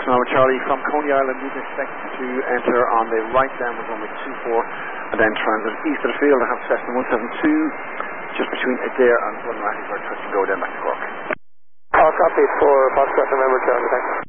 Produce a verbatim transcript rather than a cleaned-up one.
November Charlie from Coney Island. You can expect to enter on the right down with runway two four and then transit east of the field. I have Cessna one seven two just between Adair and Bunratty for touch and go then back to Cork. All copy for Foxtrot November Charlie, thanks.